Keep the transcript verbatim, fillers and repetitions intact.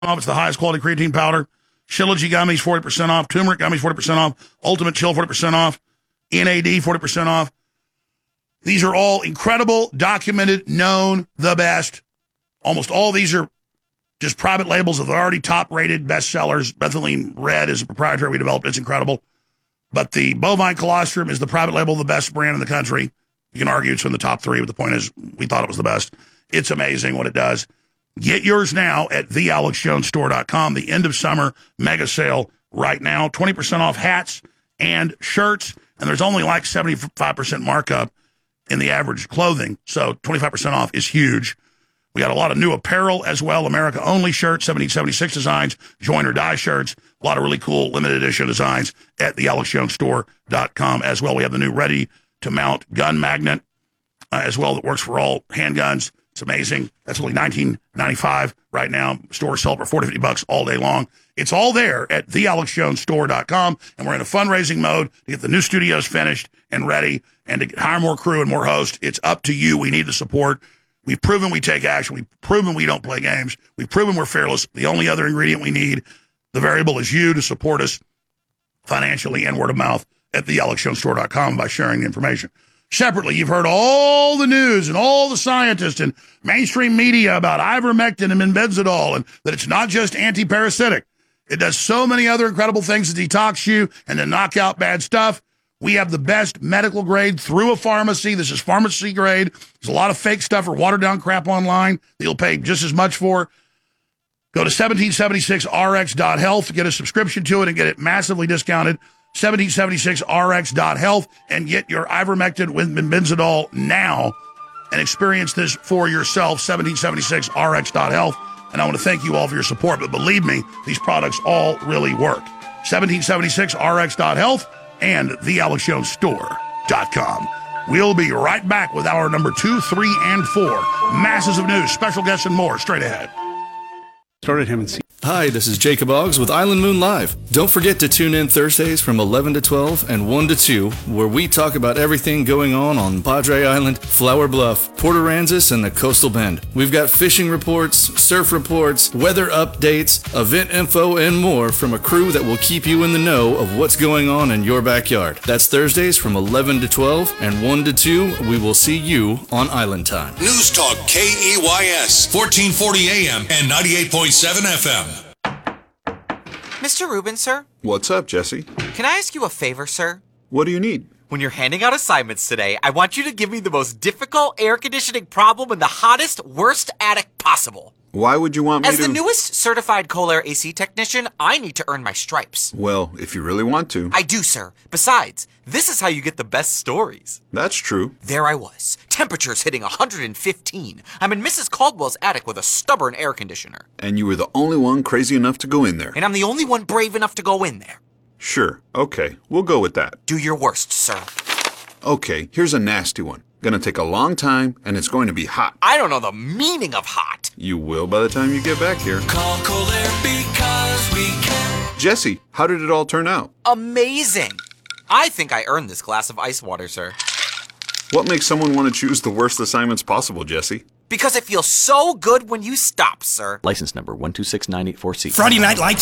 off. It's the highest quality creatine powder. Shilajit gummies, forty percent off. Turmeric gummies, forty percent off. Ultimate Chill, forty percent off. N A D, forty percent off. These are all incredible, documented, known, the best. Almost all these are just private labels of already top-rated bestsellers. Methylene Red is a proprietary we developed. It's incredible. But the bovine colostrum is the private label of the best brand in the country. You can argue it's in the top three, but the point is we thought it was the best. It's amazing what it does. Get yours now at the alex jones store dot com. The end of summer mega sale right now. twenty percent off hats and shirts. And there's only like seventy-five percent markup in the average clothing. So twenty-five percent off is huge. We got a lot of new apparel as well. America only shirts, seventeen seventy-six designs, join or die shirts. A lot of really cool limited edition designs at the alex jones store dot com as well. We have the new ready to mount gun magnet uh, as well that works for all handguns. It's amazing. That's only nineteen ninety-five right now. Stores sell for forty, fifty bucks all day long. It's all there at the alex jones store dot com. And we're in a fundraising mode to get the new studios finished and ready and to hire more crew and more hosts. It's up to you. We need the support. We've proven we take action. We've proven we don't play games. We've proven we're fearless. The only other ingredient we need, the variable, is you to support us financially and word of mouth at the alex jones store dot com by sharing the information. Separately, you've heard all the news and all the scientists and mainstream media about ivermectin and benzidol and that it's not just anti-parasitic. It does so many other incredible things to detox you and to knock out bad stuff. We have the best medical grade through a pharmacy. This is pharmacy grade. There's a lot of fake stuff or watered down crap online that you'll pay just as much for. Go to seventeen seventy-six r x dot health to get a subscription to it and get it massively discounted. seventeen seventy-six r x dot health and get your ivermectin with benzidol now and experience this for yourself. seventeen seventy-six r x dot health. And I want to thank you all for your support, but believe me, these products all really work. seventeen seventy-six r x dot health and the alex jones store dot com. We'll be right back with our number two, three, and four. Masses of news, special guests, and more straight ahead. Started him and see. Hi, this is Jacob Oggs with Island Moon Live. Don't forget to tune in Thursdays from eleven to twelve and one to two, where we talk about everything going on on Padre Island, Flower Bluff, Port Aransas, and the Coastal Bend. We've got fishing reports, surf reports, weather updates, event info, and more from a crew that will keep you in the know of what's going on in your backyard. That's Thursdays from eleven to twelve and one to two. We will see you on Island Time. News Talk K E Y S, fourteen forty A M and ninety-eight point seven F M. Mister Rubin, sir? What's up, Jesse? Can I ask you a favor, sir? What do you need? When you're handing out assignments today, I want you to give me the most difficult air conditioning problem in the hottest, worst attic possible. Why would you want me As to... the newest certified Kohler A C technician, I need to earn my stripes. Well, if you really want to. I do, sir. Besides, this is how you get the best stories. That's true. There I was. Temperatures hitting one hundred fifteen. I'm in Missus Caldwell's attic with a stubborn air conditioner. And you were the only one crazy enough to go in there. And I'm the only one brave enough to go in there. Sure. Okay. We'll go with that. Do your worst, sir. Okay. Here's a nasty one. Gonna take a long time, and it's going to be hot. I don't know the meaning of hot. You will by the time you get back here. Call Kohler because we can. Jesse, how did it all turn out? Amazing. I think I earned this glass of ice water, sir. What makes someone want to choose the worst assignments possible, Jesse? Because it feels so good when you stop, sir. License number one two six nine eight four C. Friday Night Lights.